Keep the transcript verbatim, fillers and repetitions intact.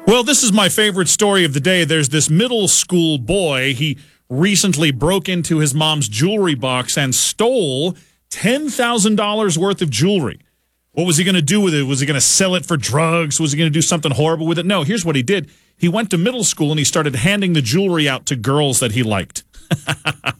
Well, this is my favorite story of the day. There's this middle school boy. He recently broke into his mom's jewelry box and stole ten thousand dollars worth of jewelry. What was he going to do with it? Was he going to sell it for drugs? Was he going to do something horrible with it? No, here's what he did. He went to middle school and he started handing the jewelry out to girls that he liked.